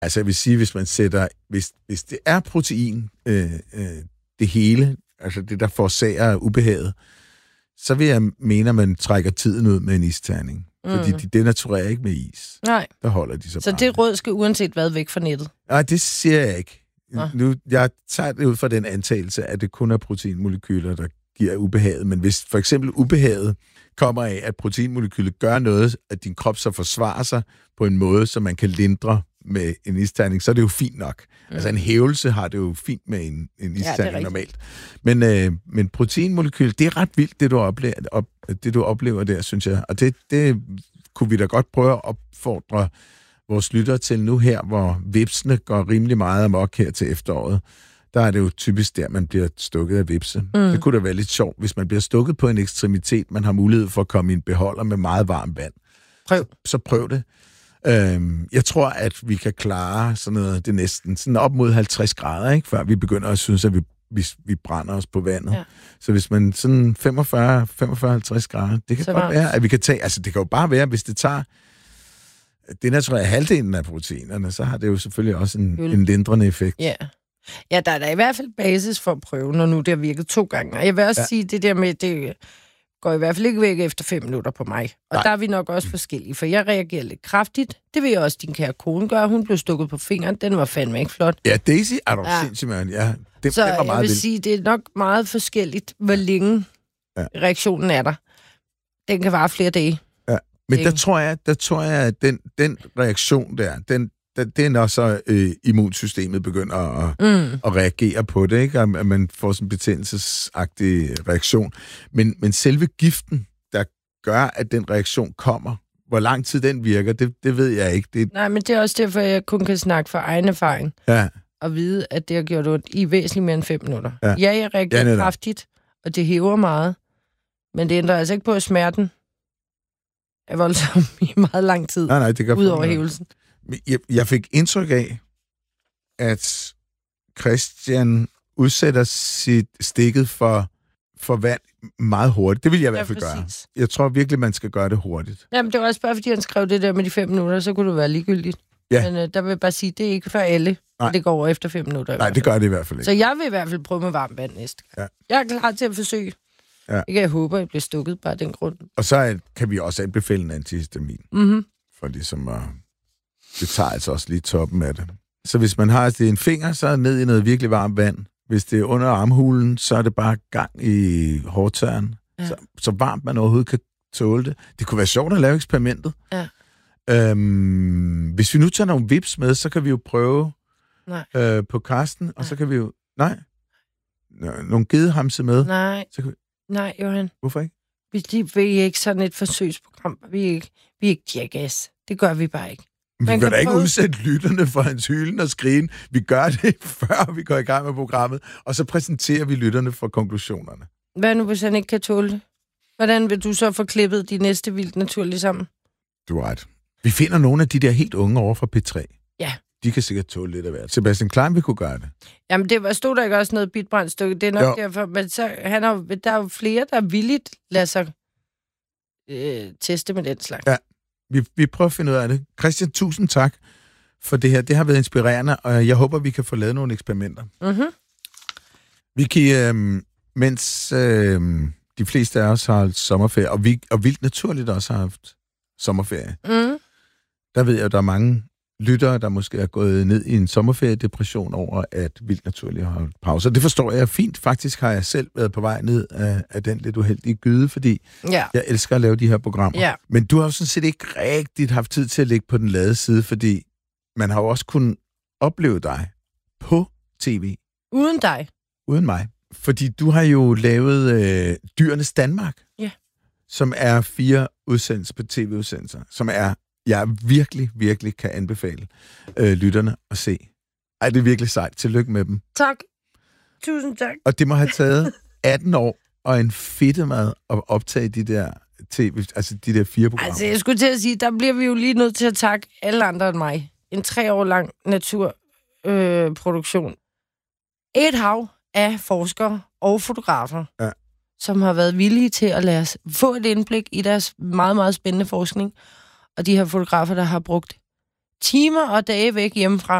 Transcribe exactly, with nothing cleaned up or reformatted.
Altså jeg vil sige, hvis man sætter, hvis, hvis det er protein, øh, øh, det hele, altså det, der forårsager ubehaget, så vil jeg mene, at man trækker tiden ud med en isterning. Mm. Fordi de denaturerer ikke med is. Nej. Der holder de så Så bare. det råd skal uanset hvad væk fra nettet? Nej, det siger jeg ikke. Ah. Nu, jeg tager det ud fra den antagelse, at det kun er proteinmolekyler, der giver ubehaget. Men hvis for eksempel ubehaget kommer af, at proteinmolekylet gør noget, at din krop så forsvarer sig på en måde, så man kan lindre med en isterning, så er det jo fint nok. Mm. Altså en hævelse har det jo fint med en, en isterning ja, normalt. Men, øh, men proteinmolekyl, det er ret vildt, det du oplever, op, det, du oplever der, synes jeg. Og det, det kunne vi da godt prøve at opfordre vores lyttere til nu her, hvor vipsene går rimelig meget amok her til efteråret. Der er det jo typisk der, man bliver stukket af vipse. Mm. Det kunne da være lidt sjovt, hvis man bliver stukket på en ekstremitet, man har mulighed for at komme i en beholder med meget varmt vand. Prøv. Så, så prøv det. Øhm, jeg tror, at vi kan klare sådan noget, det næsten sådan op mod halvtreds grader, ikke? Før vi begynder at synes, at vi, vi, vi brænder os på vandet. Ja. Så hvis man sådan femogfyrre til halvtreds grader, det kan så godt varmt. Være, at vi kan tage, altså det kan jo bare være, hvis det tager, det er tror jeg halvdelen af proteinerne, så har det jo selvfølgelig også en, en lindrende effekt. Ja. Ja, der er der i hvert fald basis for at prøve, når nu det har virket to gange. Og jeg vil også ja. sige, det der med, det går i hvert fald ikke væk efter fem minutter på mig. Og Nej. Der er vi nok også forskellige, for jeg reagerer lidt kraftigt. Det vil jeg også din kære kone gøre. Hun blev stukket på fingeren. Den var fandme ikke flot. Ja, Daisy er du ja. sindssygt, man. Ja, det, så det var meget jeg vil vildt. sige, det er nok meget forskelligt, hvor længe ja. reaktionen er der. Den kan vare flere dage. Ja. Men der tror jeg, der tror jeg, at den, den reaktion der, den, det er når så øh, immunsystemet begynder at, mm. at reagere på det, ikke? At man får sådan en betændelsesagtig reaktion. Men, men selve giften, der gør, at den reaktion kommer, hvor lang tid den virker, det, det ved jeg ikke. Det... Nej, men det er også derfor, jeg kun kan snakke fra egen erfaring. Ja. Og vide, at det har gjort ondt i væsentligt mere end fem minutter. Ja, ja jeg reagerer ja, kraftigt, og det hæver meget. Men det ændrer altså ikke på, at smerten er voldsom i meget lang tid. Nej, nej, det gør ud over hævelsen. Jeg, jeg fik indtryk af, at Christian udsætter sit stikket for, for vand meget hurtigt. Det vil jeg i hvert fald ja, gøre. Jeg tror virkelig, man skal gøre det hurtigt. Jamen, det var også bare, fordi han skrev det der med de fem minutter, så kunne det være ligegyldigt. Ja. Men øh, der vil jeg bare sige, det er ikke for alle, at det går over efter fem minutter. Nej, det gør det i hvert fald ikke. Så jeg vil i hvert fald prøve med varmt vand næste gang. Ja. Jeg er klar til at forsøge. Ja. Ikke, jeg håber, at jeg bliver stukket bare den grund. Og så kan vi også anbefale en antihistamin. Mm-hmm. For ligesom at... Det tager altså også lige toppen af det. Så hvis man har det en finger, så er det ned i noget virkelig varmt vand. Hvis det er under armhulen, så er det bare gang i hårdtørren. Ja. Så, så varmt man overhovedet kan tåle det. Det kunne være sjovt at lave eksperimentet. Ja. Øhm, hvis vi nu tager nogle vips med, så kan vi jo prøve øh, på Karsten, og Nej. så kan vi jo... Nej. Nogle gedehamse med. Nej. Så kan vi... Nej, Johan. Hvorfor ikke? Vi, vi er ikke sådan et forsøgsprogram. Vi er ikke, vi er ikke jackass. Det gør vi bare ikke. Vi kan, kan da ikke prøve... udsætte lytterne for hans hylen og skrigen. Vi gør det, før vi går i gang med programmet, og så præsenterer vi lytterne for konklusionerne. Hvad nu, hvis han ikke kan tåle det? Hvordan vil du så få klippet de næste vildt naturligt sammen? Du har ret. Vi finder nogle af de der helt unge over fra P tre. Ja. De kan sikkert tåle lidt af hvert. Sebastian Klein vil kunne gøre det. Jamen, det var, stod der ikke også noget bitbrandstykke? Det er nok jo. Derfor, men så, han har, der er jo flere, der villigt lader sig øh, teste med den slags. Ja. Vi, vi prøver at finde ud af det. Christian, tusind tak for det her. Det har været inspirerende, og jeg håber, vi kan få lavet nogle eksperimenter. Mm-hmm. Vicky, øh, mens øh, de fleste af os har haft sommerferie, og, vi, og vildt naturligt også har haft sommerferie, mm. der ved jeg, at der er mange lyttere, der måske er gået ned i en sommerferiedepression over, at vildt naturligt har holdt pause. Det forstår jeg fint. Faktisk har jeg selv været på vej ned af, af den lidt uheldige gyde, fordi ja. jeg elsker at lave de her programmer. Ja. Men du har jo sådan set ikke rigtigt haft tid til at ligge på den lade side, fordi man har jo også kunnet opleve dig på tv. Uden dig. Uden mig. Fordi du har jo lavet øh, Dyrenes Danmark, ja. som er fire udsendelser på tv-udsendelser, som er jeg virkelig, virkelig kan anbefale øh, lytterne at se. Ej, det er virkelig sejt. Tillykke med dem. Tak. Tusind tak. Og det må have taget atten år og en fedtemad at optage de der tv, altså de der fire programmer. Altså, jeg skulle til at sige, der bliver vi jo lige nødt til at takke alle andre end mig. En tre år lang naturproduktion. Øh, Et hav af forskere og fotografer, ja. som har været villige til at lade os få et indblik i deres meget, meget spændende forskning. Og de her fotografer, der har brugt timer og dage væk hjemmefra.